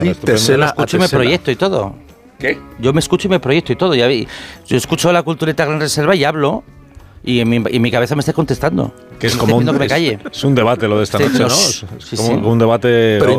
Yo escucho y me proyecto y todo. ¿Qué? Yo me escucho y me proyecto y todo. Yo escucho la cultureta Gran Reserva y hablo. Y en mi cabeza me está contestando. Que es como que me calle. Es un debate lo de esta noche, ¿no? Sí, como un debate